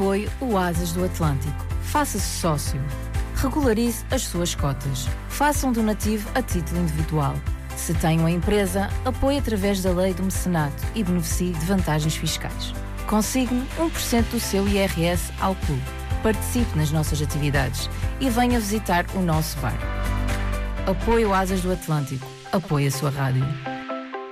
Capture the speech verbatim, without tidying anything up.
Apoie o Asas do Atlântico. Faça-se sócio. Regularize as suas cotas. Faça um donativo a título individual. Se tem uma empresa, apoie através da lei do mecenato e beneficie de vantagens fiscais. Consigne um por cento do seu I R S ao clube. Participe nas nossas atividades e venha visitar o nosso bar. Apoie o Asas do Atlântico. Apoie a sua rádio.